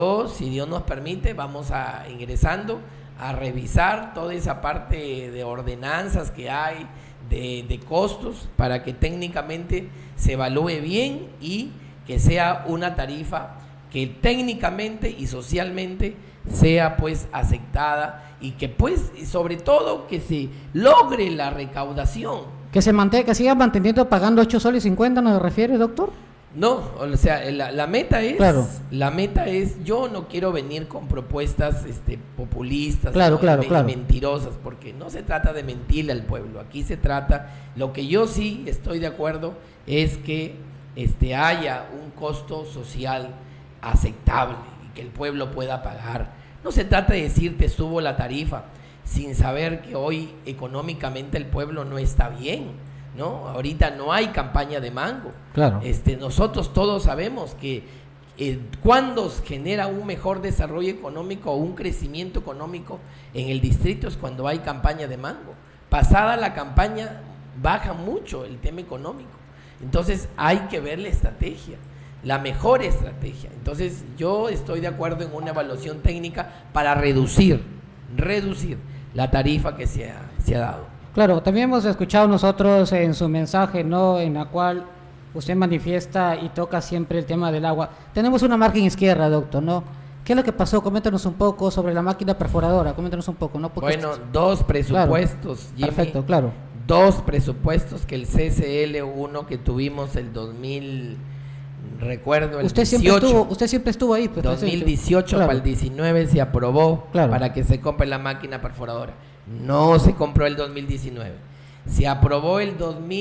si Dios nos permite, vamos a ingresando a revisar toda esa parte de ordenanzas que hay, de costos, para que técnicamente se evalúe bien y que sea una tarifa que técnicamente y socialmente sea pues aceptada, y que pues sobre todo que se logre la recaudación. Que se mantenga, que siga manteniendo pagando 8 soles 50, ¿nos refiere, doctor? No, o sea, la meta es, claro. La meta es, yo no quiero venir con propuestas populistas, claro, ¿no? claro, claro. mentirosas, porque no se trata de mentirle al pueblo. Aquí se trata, lo que yo sí estoy de acuerdo es que haya un costo social aceptable y que el pueblo pueda pagar. No se trata de decir te subo la tarifa sin saber que hoy económicamente el pueblo no está bien, ¿no? Ahorita no hay campaña de mango. Claro. Nosotros todos sabemos que cuando genera un mejor desarrollo económico o un crecimiento económico en el distrito es cuando hay campaña de mango. Pasada la campaña baja mucho el tema económico. Entonces hay que ver la estrategia, la mejor estrategia. Entonces yo estoy de acuerdo en una evaluación técnica para reducir la tarifa que se ha dado. Claro, también hemos escuchado nosotros en su mensaje, ¿no?, en la cual usted manifiesta y toca siempre el tema del agua. Tenemos una margen izquierda, doctor, ¿no? ¿Qué es lo que pasó? Coméntanos un poco sobre la máquina perforadora, coméntanos un poco, ¿no? Porque bueno, dos presupuestos, claro, Jimmy, perfecto, claro. Dos presupuestos que el CCL, uno que tuvimos el 2000, recuerdo el usted 18, usted siempre estuvo ahí, pues, 2018, claro. Para el 19 se aprobó, claro, para que se compre la máquina perforadora. No se compró el 2019, se aprobó el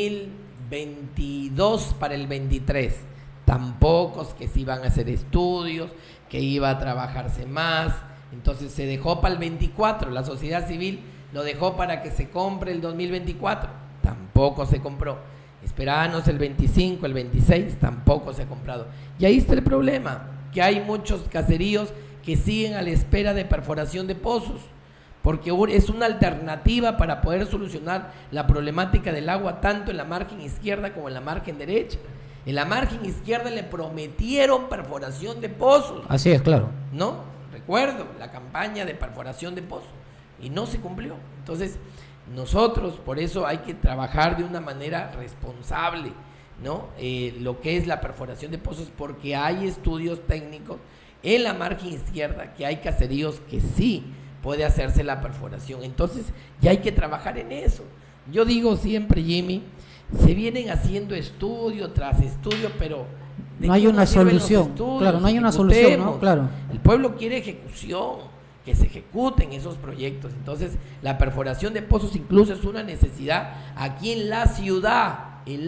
2022 para el 23, tampoco es que se iban a hacer estudios, que iba a trabajarse más, entonces se dejó para el 24, la sociedad civil lo dejó para que se compre el 2024, tampoco se compró, esperábamos el 25, el 26, tampoco se ha comprado, y ahí está el problema, que hay muchos caseríos que siguen a la espera de perforación de pozos, porque es una alternativa para poder solucionar la problemática del agua tanto en la margen izquierda como en la margen derecha. En la margen izquierda le prometieron perforación de pozos. Así es, claro. ¿No? Recuerdo la campaña de perforación de pozos y no se cumplió. Entonces, nosotros por eso hay que trabajar de una manera responsable, ¿no? Lo que es la perforación de pozos, porque hay estudios técnicos en la margen izquierda que hay caseríos que sí puede hacerse la perforación, entonces ya hay que trabajar en eso. Yo digo siempre, Jimmy, se vienen haciendo estudio tras estudio, pero no hay una solución, claro, no hay una solución, ¿no? Claro. El pueblo quiere ejecución, que se ejecuten esos proyectos, entonces la perforación de pozos incluso es una necesidad aquí en la ciudad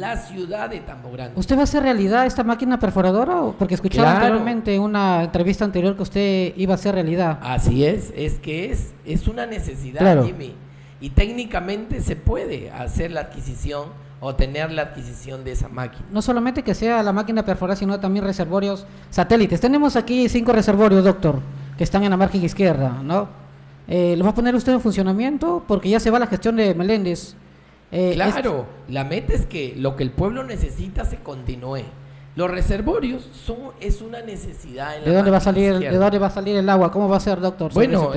de Tambo Grande. ¿Usted va a hacer realidad esta máquina perforadora? Porque escuchaba claro, anteriormente en una entrevista anterior que usted iba a hacer realidad. Así es que es una necesidad, claro, Jimmy, y técnicamente se puede hacer la adquisición o tener la adquisición de esa máquina. No solamente que sea la máquina perforada, sino también reservorios satélites. Tenemos aquí 5 reservorios, doctor, que están en la margen izquierda, ¿no? ¿Los va a poner usted en funcionamiento? Porque ya se va la gestión de Meléndez. Claro, la meta es que lo que el pueblo necesita se continúe. Los reservorios es una necesidad en ¿De dónde va a salir el agua? ¿Cómo va a ser, doctor? Bueno,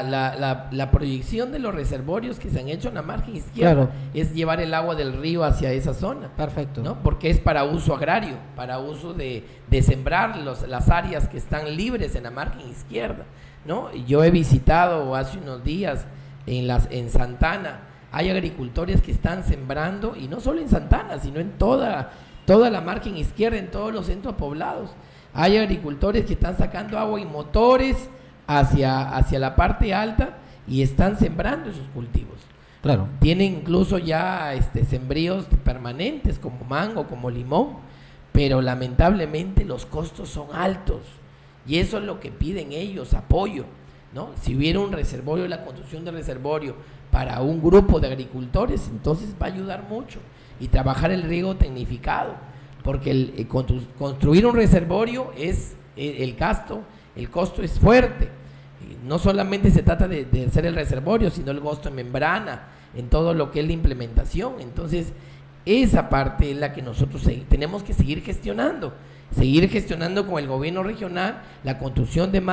la proyección de los reservorios que se han hecho en la margen izquierda, claro, es llevar el agua del río hacia esa zona. Perfecto. ¿No? Porque es para uso agrario, para uso de sembrar las áreas que están libres en la margen izquierda, ¿no? Yo he visitado hace unos días en Santana. Hay agricultores que están sembrando, y no solo en Santana, sino en toda la margen izquierda, en todos los centros poblados. Hay agricultores que están sacando agua y motores hacia la parte alta y están sembrando esos cultivos. Claro. Tienen incluso ya sembríos permanentes como mango, como limón, pero lamentablemente los costos son altos y eso es lo que piden ellos, apoyo, ¿no? Si hubiera un reservorio, la construcción de reservorio para un grupo de agricultores, entonces va a ayudar mucho, y trabajar el riego tecnificado, porque construir un reservorio es el costo es fuerte. No solamente se trata de hacer el reservorio, sino el gasto en membrana, en todo lo que es la implementación. Entonces esa parte es la que nosotros tenemos que seguir gestionando. seguir gestionando con el gobierno regional la construcción de